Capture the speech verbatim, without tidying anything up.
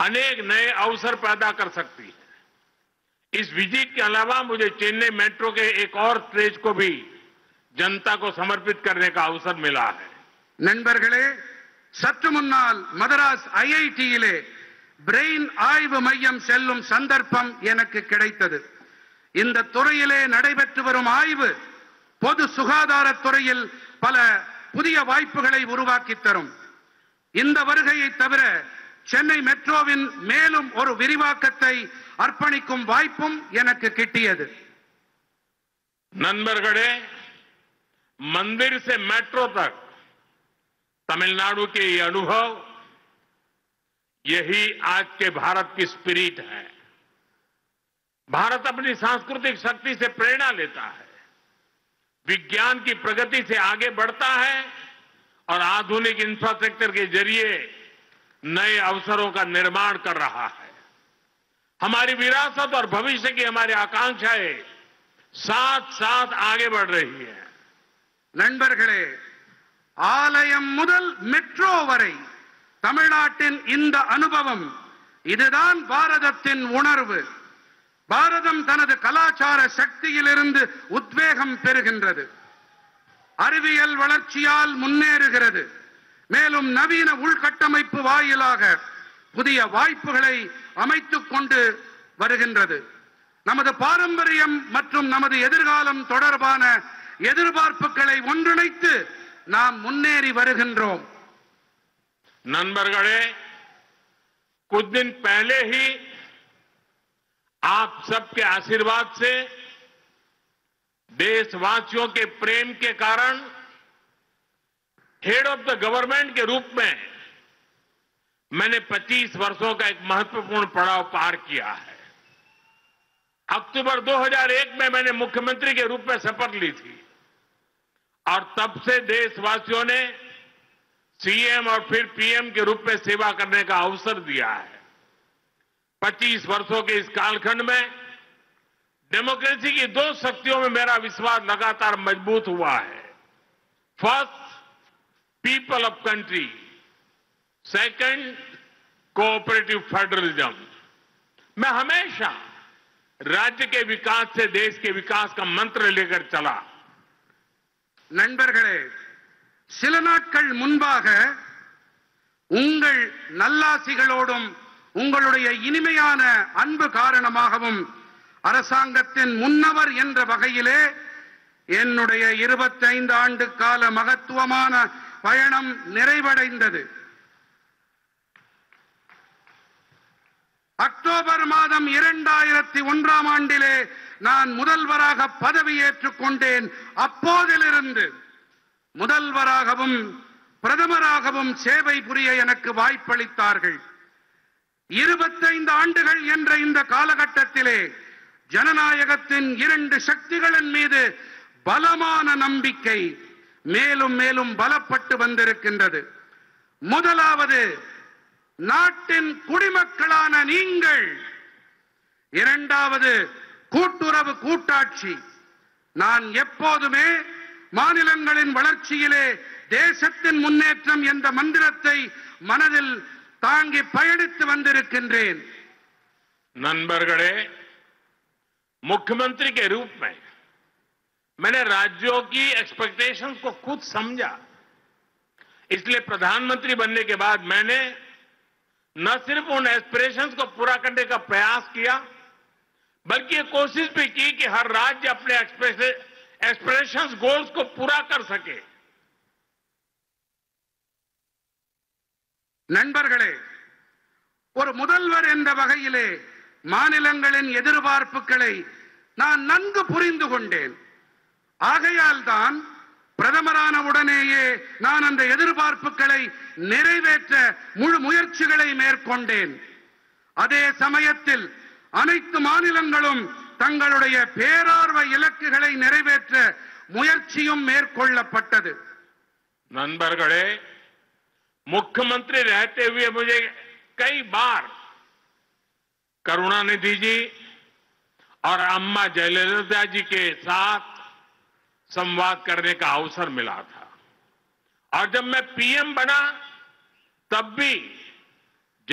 अनेक नए अवसर पैदा कर सकती है। इस विजिट के अलावा मुझे चेन्नई मेट्रो के एक और स्टेज को भी जनता को समर्पित करने का अवसर मिला है। நண்பர்களே, சற்று முன்னால் மதராஸ் ஐஐடியிலே பிரெயின் ஆய்வு மையம் செல்லும் சந்தர்ப்பம் எனக்கு கிடைத்தது. இந்த துறையிலே நடைபெற்று வரும் ஆய்வு பொது சுகாதாரத் துறையில் பல புதிய வாய்ப்புகளை உருவாக்கி தரும். இந்த வருகையை தவிர சென்னை மெட்ரோவின் மேலும் ஒரு விரிவாக்கத்தை அர்ப்பணிக்கும் வாய்ப்பும் எனக்கு கிட்டியது. நண்பர்களே, मंदिर से मेट्रो तक तमिलनाडु के ये अनुभव, यही आज के भारत की स्पिरिट है। भारत अपनी सांस्कृतिक शक्ति से प्रेरणा लेता है, विज्ञान की प्रगति से आगे बढ़ता है और आधुनिक इंफ्रास्ट्रक्चर के जरिए नए अवसरों का निर्माण कर रहा है। हमारी विरासत और भविष्य की हमारी आकांक्षाएं साथ साथ आगे बढ़ रही है। நண்பர்களே, ஆலயம் முதல் மெட்ரோ வரை தமிழ்நாட்டின் இந்த அனுபவம், இதுதான் பாரதத்தின் உணர்வு. பாரதம் தனது கலாச்சார சக்தியிலிருந்து உத்வேகம் பெறுகின்றது, அறிவியல் வளர்ச்சியால் முன்னேறுகிறது, மேலும் நவீன உள்கட்டமைப்பு வாயிலாக புதிய வாய்ப்புகளை அமைத்துக் கொண்டு வருகின்றது. நமது பாரம்பரியம் மற்றும் நமது எதிர்காலம் தொடர்பான எதிர்பார்ப்புகளை ஒன்றிணைத்து நாம் முன்னேறி வருகின்றோம். नंबरगढ़े, कुछ दिन पहले ही आप सबके आशीर्वाद से, देशवासियों के प्रेम के कारण हेड ऑफ द गवर्नमेंट के रूप में मैंने पच्चीस वर्षों का एक महत्वपूर्ण पड़ाव पार किया है। अक्टूबर दो हज़ार एक में मैंने मुख्यमंत्री के रूप में शपथ ली थी और तब से देशवासियों ने सीएम और फिर पीएम के रूप में सेवा करने का अवसर दिया है। पच्चीस वर्षों के इस कालखंड में डेमोक्रेसी की दो शक्तियों में मेरा विश्वास लगातार मजबूत हुआ है। First, people of country, second, cooperative federalism. मैं हमेशा राज्य के विकास से देश के विकास का मंत्र लेकर चला। நண்பர்களே, சில நாட்கள் முன்பாக உங்கள் நல்லாசிகளோடும் உங்களுடைய இனிமையான அன்பு காரணமாகவும் அரசாங்கத்தின் முன்னவர் என்ற வகையிலே என்னுடைய இருபத்தைந்து ஆண்டு கால மகத்துவமான பயணம் நிறைவடைந்தது. அக்டோபர் மாதம் இரண்டாயிரத்தி ஒன்றாம் ஆண்டிலே நான் முதல்வராக பதவியேற்றுக் கொண்டேன். அப்போதிலிருந்து முதல்வராகவும் பிரதமராகவும் சேவை புரிய எனக்கு வாய்ப்பளித்தார்கள். இருபத்தைந்து ஆண்டுகள் என்ற இந்த காலகட்டத்திலே ஜனநாயகத்தின் இரண்டு சக்திகளின் மீது பலமான நம்பிக்கை மேலும் மேலும் பலப்பட்டு வந்திருக்கின்றது. முதலாவது, நாட்டின் குடிமக்களான நீங்கள். இரண்டாவது, கூட்டுறவு கூட்டாட்சி. நான் எப்போதுமே மாநிலங்களின் வளர்ச்சியிலே தேசத்தின் முன்னேற்றம் என்ற மந்திரத்தை மனதில் தாங்கி பயணித்து வந்திருக்கின்றேன். नंबरगढ़े, मुख्यमंत्री के रूप में मैंने राज्यों की एक्सपेक्टेशंस को खुद समझा। इसलिए प्रधानमंत्री बनने के बाद मैंने न सिर्फ उन एस्पिरेशंस को पूरा करने का प्रयास किया, बल्कि ये कोशिश भी की कि हर राज्य अपने एस्पिरेशंस गोल्स को पूरा कर सके। நண்பர்களே, ஒரு முதல்வர் என்ற வகையிலே மாநிலங்களின் எதிர்பார்ப்புகளை நான் நன்கு புரிந்து கொண்டேன். ஆகையால் தான் பிரதமரான உடனேயே நான் அந்த எதிர்பார்ப்புகளை நிறைவேற்ற முழு முயற்சிகளை மேற்கொண்டேன். அதே சமயத்தில் அனைத்து மாநிலங்களும் தங்களுடைய பேரார்வ இலக்குகளை நிறைவேற்ற முயற்சியும் மேற்கொள்ளப்பட்டது. நண்பர்களே, मुख्यमंत्री रहते हुए मुझे कई बार करुणानिधि जी और अम्मा जयललिता जी के साथ संवाद करने का अवसर मिला था और जब मैं पीएम बना तब भी